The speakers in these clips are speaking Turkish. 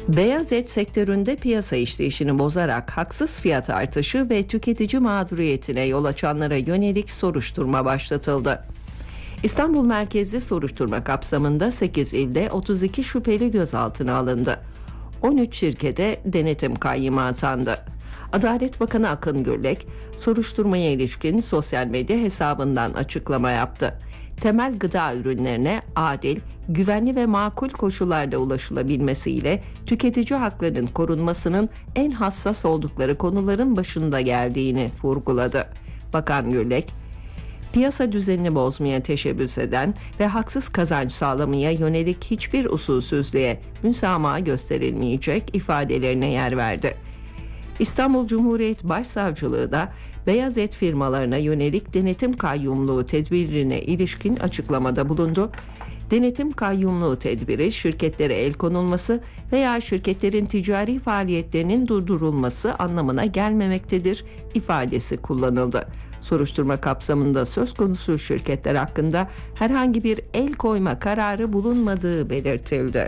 Beyaz et sektöründe piyasa işleyişini bozarak haksız fiyat artışı ve tüketici mağduriyetine yol açanlara yönelik soruşturma başlatıldı. İstanbul merkezli soruşturma kapsamında 8 ilde 32 şüpheli gözaltına alındı. 13 şirkete denetim kayyımı atandı. Adalet Bakanı Akın Gürlek, soruşturmaya ilişkin sosyal medya hesabından açıklama yaptı. Temel gıda ürünlerine adil, güvenli ve makul koşullarda ulaşılabilmesiyle tüketici haklarının korunmasının en hassas oldukları konuların başında geldiğini vurguladı. Bakan Gürlek, piyasa düzenini bozmaya teşebbüs eden ve haksız kazanç sağlamaya yönelik hiçbir usulsüzlüğe müsamaha gösterilmeyecek ifadelerine yer verdi. İstanbul Cumhuriyet Başsavcılığı da beyaz et firmalarına yönelik denetim kayyumluğu tedbirine ilişkin açıklamada bulundu. Denetim kayyumluğu tedbiri şirketlere el konulması veya şirketlerin ticari faaliyetlerinin durdurulması anlamına gelmemektedir ifadesi kullanıldı. Soruşturma kapsamında söz konusu şirketler hakkında herhangi bir el koyma kararı bulunmadığı belirtildi.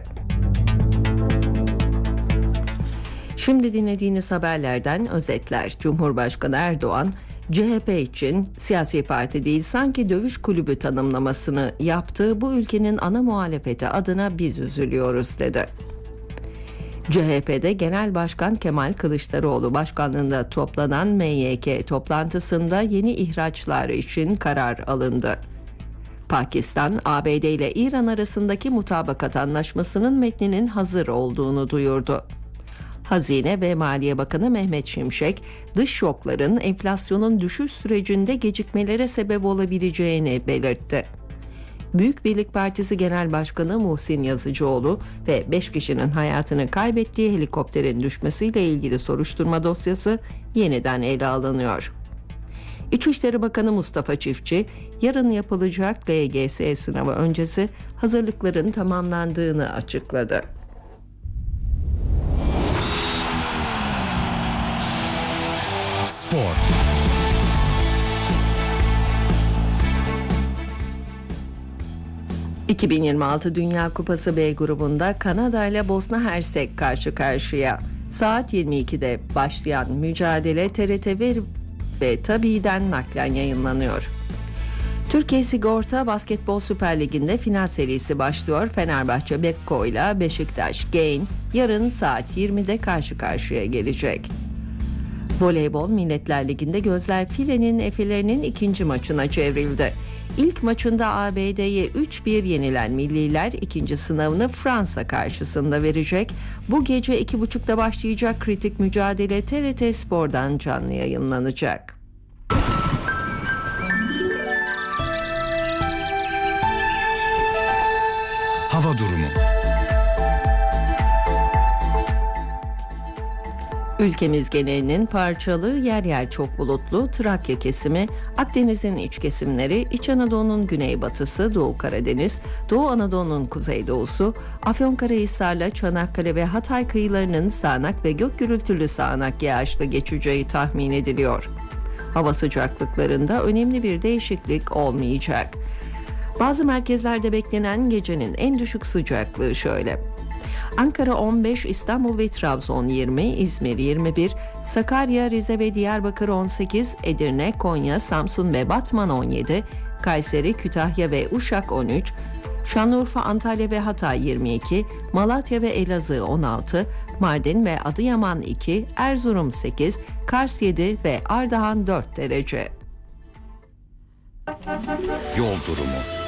Şimdi dinlediğiniz haberlerden özetler. Cumhurbaşkanı Erdoğan, CHP için siyasi parti değil sanki dövüş kulübü tanımlamasını yaptığı bu ülkenin ana muhalefeti adına biz üzülüyoruz dedi. CHP'de Genel Başkan Kemal Kılıçdaroğlu başkanlığında toplanan MYK toplantısında yeni ihraçlar için karar alındı. Pakistan, ABD ile İran arasındaki mutabakat anlaşmasının metninin hazır olduğunu duyurdu. Hazine ve Maliye Bakanı Mehmet Şimşek, dış şokların enflasyonun düşüş sürecinde gecikmelere sebep olabileceğini belirtti. Büyük Birlik Partisi Genel Başkanı Muhsin Yazıcıoğlu ve 5 kişinin hayatını kaybettiği helikopterin düşmesiyle ilgili soruşturma dosyası yeniden ele alınıyor. İçişleri Bakanı Mustafa Çiftçi, yarın yapılacak LGS sınavı öncesi hazırlıkların tamamlandığını açıkladı. Spor. ...2026 Dünya Kupası B grubunda Kanada ile Bosna Hersek karşı karşıya. Saat 22'de başlayan mücadele TRT ve Tabi'den naklen yayınlanıyor. Türkiye Sigorta Basketbol Süper Ligi'nde final serisi başlıyor. Fenerbahçe Beko ile Beşiktaş Gain yarın saat 20'de karşı karşıya gelecek. Voleybol Milletler Ligi'nde gözler filenin efelerinin ikinci maçına çevrildi. İlk maçında ABD'ye 3-1 yenilen milliler ikinci sınavını Fransa karşısında verecek. Bu gece 2.30'da başlayacak kritik mücadele TRT Spor'dan canlı yayınlanacak. Hava durumu. Ülkemiz genelinin parçalı, yer yer çok bulutlu, Trakya kesimi, Akdeniz'in iç kesimleri, İç Anadolu'nun güneybatısı, Doğu Karadeniz, Doğu Anadolu'nun kuzeydoğusu, Afyonkarahisar'la Çanakkale ve Hatay kıyılarının sağanak ve gök gürültülü sağanak yağışlı geçeceği tahmin ediliyor. Hava sıcaklıklarında önemli bir değişiklik olmayacak. Bazı merkezlerde beklenen gecenin en düşük sıcaklığı şöyle: Ankara 15, İstanbul ve Trabzon 20, İzmir 21, Sakarya, Rize ve Diyarbakır 18, Edirne, Konya, Samsun ve Batman 17, Kayseri, Kütahya ve Uşak 13, Şanlıurfa, Antalya ve Hatay 22, Malatya ve Elazığ 16, Mardin ve Adıyaman 2, Erzurum 8, Kars 7 ve Ardahan 4 derece. Yol durumu.